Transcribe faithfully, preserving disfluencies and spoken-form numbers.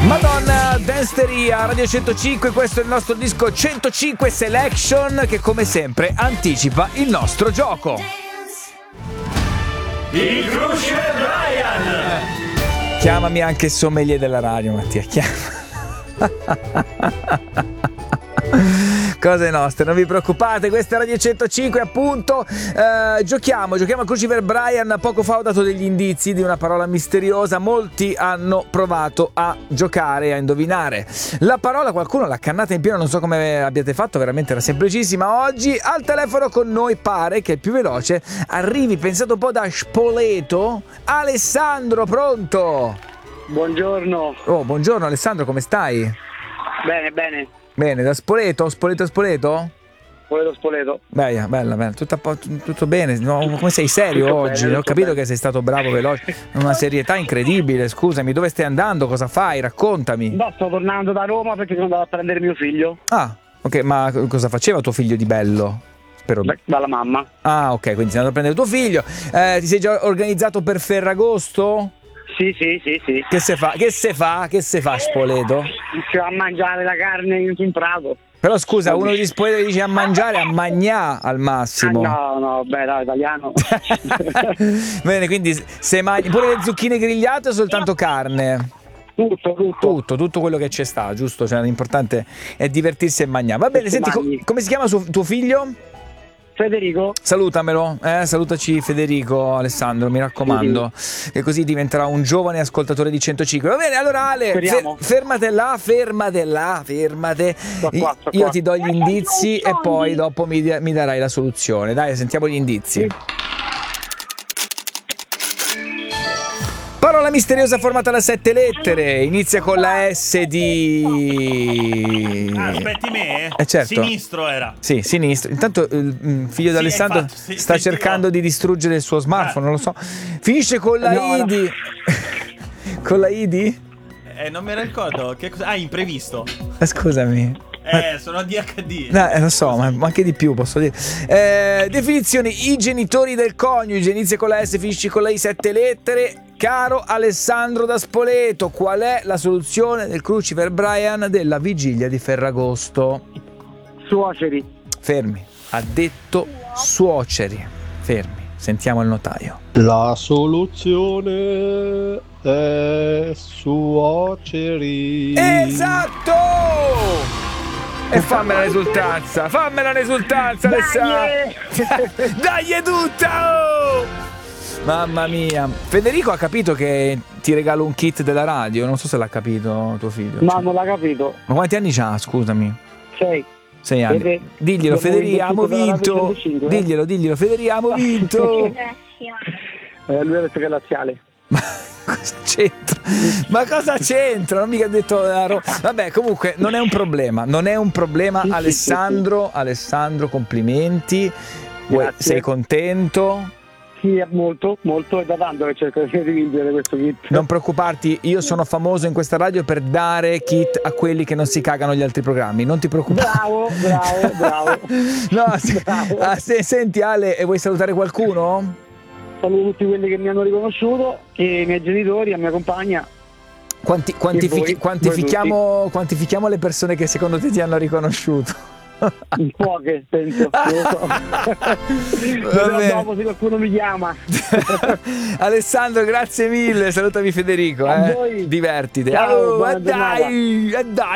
Madonna, Dansteria, Radio centocinque, questo è il nostro disco centocinque Selection che come sempre anticipa il nostro gioco. Il Crucifer Brian! Chiamami anche sommelier della radio, Mattia, chiama. Cose nostre, non vi preoccupate, questa è Radio centocinque, appunto. Eh, giochiamo, giochiamo a Crucifer Brian. Poco fa ho dato degli indizi di una parola misteriosa. Molti hanno provato a giocare e a indovinare la parola. Qualcuno l'ha cannata in pieno, non so come abbiate fatto, veramente era semplicissima. Oggi al telefono con noi pare che il più veloce arrivi, pensate un po', da Spoleto. Alessandro, pronto? Buongiorno. Oh, buongiorno Alessandro, come stai? Bene, bene. Bene, da Spoleto? Spoleto, Spoleto? Spoleto, Spoleto. Bella, bella, bella. Tutto, tutto bene? No, come sei serio tutto oggi? Bene, Ho capito bene. che sei stato bravo, veloce. Una serietà incredibile, scusami. Dove stai andando? Cosa fai? Raccontami. No, sto tornando da Roma perché sono andato a prendere mio figlio. Ah, ok, ma cosa faceva tuo figlio di bello? Spero. Beh, dalla mamma. Ah, ok, quindi sei andato a prendere tuo figlio. Eh, ti sei già organizzato per Ferragosto? Sì, sì, sì, sì. Che se fa? Che se fa? Che se fa Spoleto? Si va a mangiare la carne in un prato. Però scusa, uno di Spoleto dice a mangiare, a magnà al massimo. Ah, no, no, beh, no, italiano. Bene, quindi se mangi pure le zucchine grigliate o soltanto carne? Tutto, tutto. Tutto, tutto quello che c'è sta, giusto? Cioè, l'importante è divertirsi e mangiare. Va bene, senti, co- come si chiama suo, tuo figlio? Federico. Salutamelo, eh? Salutaci Federico, Alessandro, mi raccomando, sì, che così diventerà un giovane ascoltatore di centocinque. Va bene, allora Ale, fer- fermate là, fermate là, fermate. Qua, qua, qua. Io ti do gli indizi e poi dopo mi, mi darai la soluzione. Dai, sentiamo gli indizi. Sì. Parola misteriosa formata da sette lettere, inizia con la S di... Ah, aspetti me? Eh, certo. Sinistro era. Sì, sinistro. Intanto il figlio di sì, Alessandro infatti, sì, sta sì, cercando sì, di distruggere il suo smartphone, ah. non lo so. Finisce con la no, I no. di... con la I di... Eh, non me la ricordo. Che cosa? Ah, imprevisto. Eh, scusami. Eh, sono A D H D. No, eh, lo so, ma anche di più posso dire. Eh, definizione: i genitori del coniuge. Inizia con la S, finisce con la I, sette lettere. Caro Alessandro da Spoleto, qual è la soluzione del Crucifer Brian della vigilia di Ferragosto? Suoceri. Fermi. Ha detto suoceri. Fermi. Sentiamo il notaio. La soluzione è suoceri. Esatto! E fammela l'esultanza, fammela l'esultanza, Alessandro! Dai, è tutta! Oh! Mamma mia. Federico ha capito che ti regalo un kit della radio? Non so se l'ha capito tuo figlio. No, non l'ha capito. Ma quanti anni c'ha, scusami? Sei. Sei anni. Vede, Diglielo, Federico, abbiamo vinto. Diglielo, diglielo, Federico, abbiamo vinto. Eh, lui ha detto che è laziale. Ma cosa c'entra? Ma cosa c'entra? Non mica ha detto la ro- Vabbè, comunque non è un problema. Non è un problema, sì, Alessandro. Sì, sì. Alessandro, complimenti. Vuoi, sei contento? Sì, molto, molto. È da tanto che cerco di vincere questo kit. Non preoccuparti, io sono famoso in questa radio per dare kit a quelli che non si cagano gli altri programmi. Non ti preoccupare. Bravo, bravo, bravo. No, bravo. Ah, se, senti Ale, vuoi salutare qualcuno? Saluto tutti quelli che mi hanno riconosciuto, e i miei genitori, la mia compagna. Quanti, quantifichi, voi, quantifichiamo, voi quantifichiamo le persone che secondo te ti hanno riconosciuto? Poche, penso. Non lo so. Vedrò dopo se qualcuno mi chiama. Alessandro, grazie mille. Salutami Federico. A Eh. voi. Divertiti. Ciao, oh, buona dai, dai.